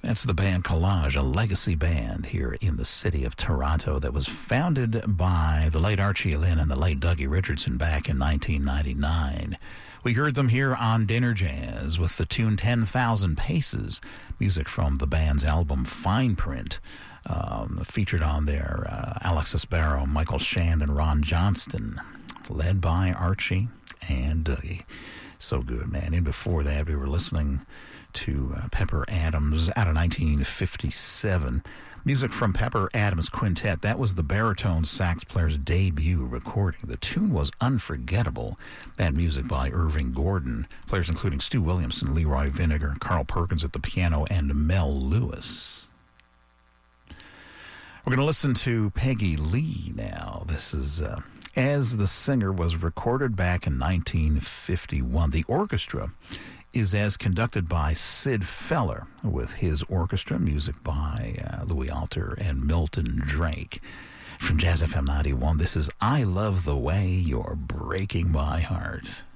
That's the band Collage, a legacy band here in the city of Toronto that was founded by the late Archie Lynn and the late Dougie Richardson back in 1999. We heard them here on Dinner Jazz with the tune 10,000 Paces, music from the band's album Fine Print. Featured on there, Alexis Barrow, Michael Shand, and Ron Johnston, led by Archie and Dougie. So good, man. And before that, we were listening to Pepper Adams out of 1957. Music from Pepper Adams Quintet. That was the baritone sax player's debut recording. The tune was unforgettable. That music by Irving Gordon. Players including Stu Williamson, Leroy Vinegar, Carl Perkins at the piano, and Mel Lewis. We're going to listen to Peggy Lee now. This is As the Singer was recorded back in 1951. The orchestra is as conducted by Sid Feller with his orchestra, music by Louis Alter and Milton Drake. From Jazz FM 91, this is I Love the Way You're Breaking My Heart.